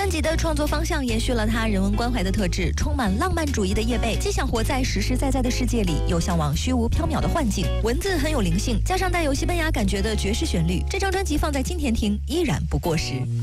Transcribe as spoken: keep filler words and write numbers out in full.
专辑的创作方向延续了他人文关怀的特质，充满浪漫主义的叶蓓，既想活在实实在在的世界里，又向往虚无缥缈的幻境。文字很有灵性，加上带有西班牙感觉的爵士旋律，这张专辑放在今天听依然不过时。